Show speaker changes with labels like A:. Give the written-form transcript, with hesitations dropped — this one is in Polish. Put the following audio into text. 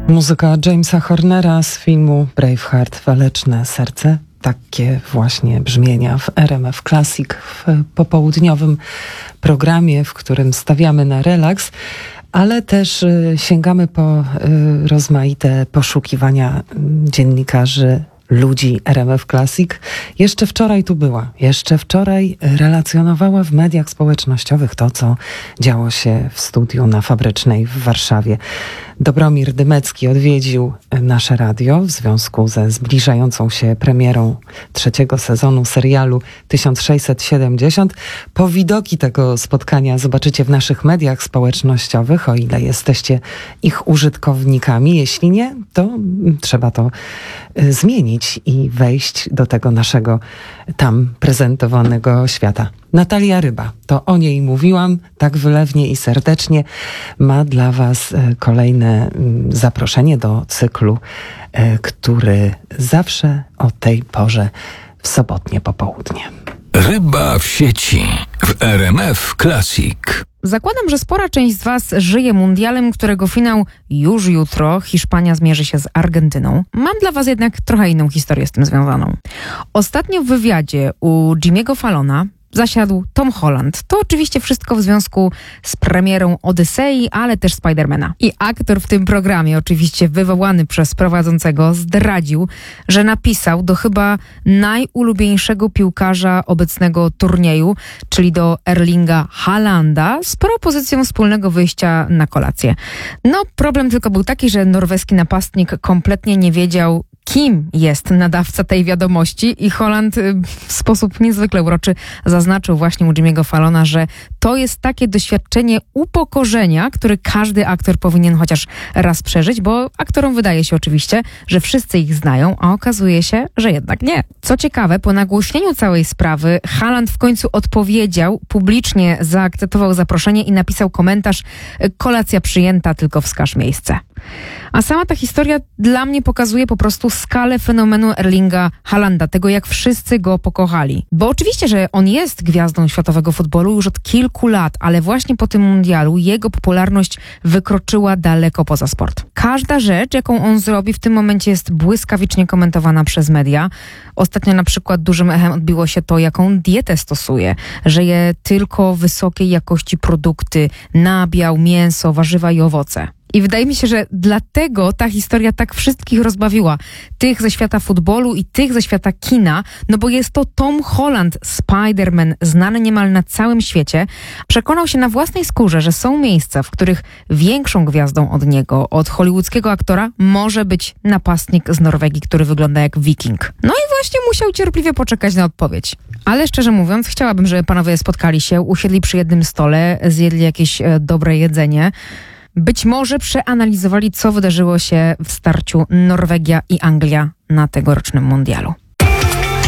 A: Muzyka Jamesa Hornera z filmu Braveheart, Waleczne serce. Takie właśnie brzmienia w RMF Classic, w popołudniowym programie, w którym stawiamy na relaks, ale też sięgamy po rozmaite poszukiwania dziennikarzy, ludzi RMF Classic. Jeszcze wczoraj tu była. Jeszcze wczoraj relacjonowała w mediach społecznościowych to, co działo się w studiu na Fabrycznej w Warszawie. Dobromir Dymecki odwiedził nasze radio w związku ze zbliżającą się premierą 3. sezonu serialu 1670. Powidoki tego spotkania zobaczycie w naszych mediach społecznościowych, o ile jesteście ich użytkownikami. Jeśli nie, to trzeba to zmienić i wejść do tego naszego tam prezentowanego świata. Natalia Ryba, to o niej mówiłam tak wylewnie i serdecznie, ma dla was kolejne zaproszenie do cyklu, który zawsze o tej porze w sobotnie popołudnie.
B: Ryba w sieci w RMF Classic.
C: Zakładam, że spora część z was żyje mundialem, którego finał już jutro. Hiszpania zmierzy się z Argentyną. Mam dla was jednak trochę inną historię z tym związaną. Ostatnio w wywiadzie u Jimmy'ego Fallona zasiadł Tom Holland. To oczywiście wszystko w związku z premierą Odysei, ale też Spidermana. I aktor w tym programie, oczywiście wywołany przez prowadzącego, zdradził, że napisał do chyba najulubieńszego piłkarza obecnego turnieju, czyli do Erlinga Haalanda, z propozycją wspólnego wyjścia na kolację. No, problem tylko był taki, że norweski napastnik kompletnie nie wiedział, kim jest nadawca tej wiadomości i Holland w sposób niezwykle uroczy zaznaczył właśnie u Jimmy'ego Fallona, że to jest takie doświadczenie upokorzenia, które każdy aktor powinien chociaż raz przeżyć, bo aktorom wydaje się oczywiście, że wszyscy ich znają, a okazuje się, że jednak nie. Co ciekawe, po nagłośnieniu całej sprawy Haaland w końcu odpowiedział, publicznie zaakceptował zaproszenie i napisał komentarz: kolacja przyjęta, tylko wskaż miejsce. A sama ta historia dla mnie pokazuje po prostu skalę fenomenu Erlinga Haalanda, tego jak wszyscy go pokochali. Bo oczywiście, że on jest gwiazdą światowego futbolu już od kilku lat, ale właśnie po tym mundialu jego popularność wykroczyła daleko poza sport. Każda rzecz, jaką on zrobi w tym momencie, jest błyskawicznie komentowana przez media. Ostatnio na przykład dużym echem odbiło się to, jaką dietę stosuje, że je tylko wysokiej jakości produkty, nabiał, mięso, warzywa i owoce. I wydaje mi się, że dlatego ta historia tak wszystkich rozbawiła. Tych ze świata futbolu i tych ze świata kina, no bo jest to Tom Holland, Spider-Man, znany niemal na całym świecie. Przekonał się na własnej skórze, że są miejsca, w których większą gwiazdą od niego, od hollywoodzkiego aktora, może być napastnik z Norwegii, który wygląda jak wiking. No i właśnie musiał cierpliwie poczekać na odpowiedź. Ale szczerze mówiąc, chciałabym, żeby panowie spotkali się, usiedli przy jednym stole, zjedli jakieś dobre jedzenie. Być może przeanalizowali, co wydarzyło się w starciu Norwegia i Anglia na tegorocznym mundialu.